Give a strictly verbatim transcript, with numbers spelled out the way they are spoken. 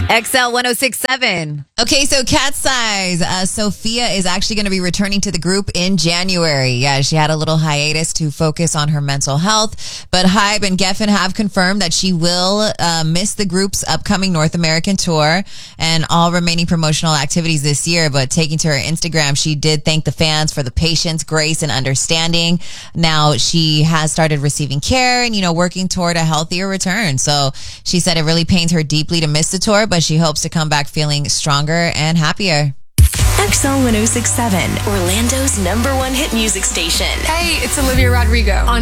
X L one oh six point seven. Okay, so Cat Size, uh, Sophia is actually going to be returning to the group in January. Yeah, she had a little hiatus to focus on her mental health, but Hybe and Geffen have confirmed that she will uh, miss the group's upcoming North American tour and all remaining promotional activities this year. But taking to her Instagram, she did thank the fans for the patience, grace, and understanding. Now she has started receiving care and, you know, working toward a healthier return. So she said it really pains her deeply to miss the tour, but she hopes to come back feeling stronger and happier. X L one oh six point seven, Orlando's number one hit music station. Hey, it's Olivia Rodrigo on